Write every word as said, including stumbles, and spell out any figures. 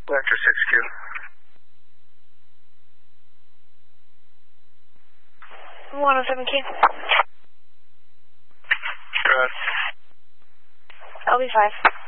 Vector six Q. one oh seven Q. Good. L B five.